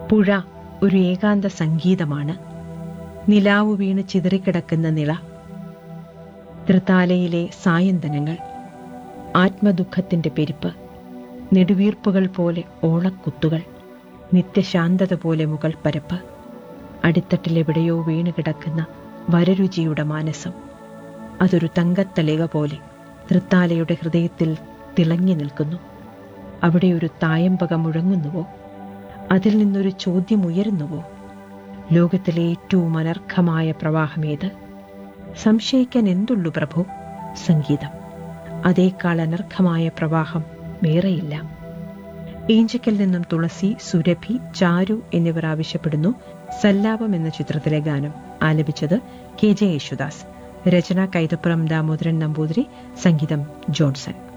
പുഴ ഒരു ഏകാന്ത സംഗീതമാണ്. നിലാവു വീണ് ചിതറിക്കിടക്കുന്ന നിള, തൃത്താലയിലെ സായന്തനങ്ങൾ, ആത്മദുഃഖത്തിന്റെ പെരുപ്പ്, നെടുവീർപ്പുകൾ പോലെ ഓളക്കുത്തുകൾ, നിത്യശാന്തത പോലെ മുകൾ പരപ്പ്, അടിത്തട്ടിലെവിടെയോ വീണുകിടക്കുന്ന വരരുചിയുടെ മാനസം. അതൊരു തങ്കത്തളിക പോലെ തൃത്താലയുടെ ഹൃദയത്തിൽ തിളങ്ങി നിൽക്കുന്നു. അവിടെ ഒരു തായമ്പക മുഴങ്ങുന്നുവോ? അതിൽ നിന്നൊരു ചോദ്യം ഉയരുന്നുവോ? ലോകത്തിലെ ഏറ്റവും അനർഘമായ പ്രവാഹമേത്? സംശയിക്കാൻ എന്തുള്ളു പ്രഭു? സംഗീതം. അതേക്കാൾ അനർഘമായ പ്രവാഹം വേറെയില്ല. ഈഞ്ചക്കൽ നിന്നും തുളസി, സുരഭി, ചാരു എന്നിവർ ആവശ്യപ്പെടുന്നു സല്ലാപം എന്ന ചിത്രത്തിലെ ഗാനം. ആലപിച്ചത് KJ യേശുദാസ്. രചന കൈതപ്പുറം ദാമോദരൻ നമ്പൂതിരി. സംഗീതം ജോൺസൺ.